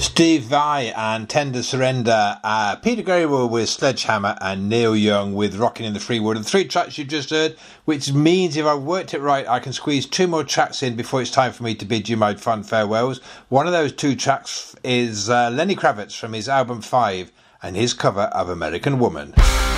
Steve Vai and Tender Surrender, Peter Gabriel with Sledgehammer, and Neil Young with Rockin' in the Free World. The three tracks you just heard, which means if I worked it right, I can squeeze two more tracks in before it's time for me to bid you my fond farewells. One of those two tracks is Lenny Kravitz from his album 5 and his cover of American Woman.